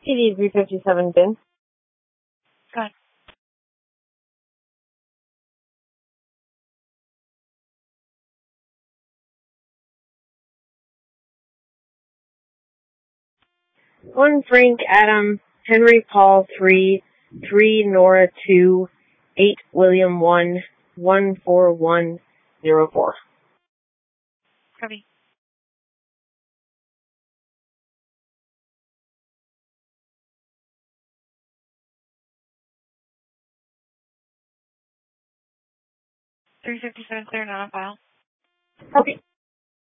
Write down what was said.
PD 357 bin. Go ahead. One Frank Adam Henry Paul 3 Nora 2 8 William 1 14104. Copy. $357 clear, not on file. Okay.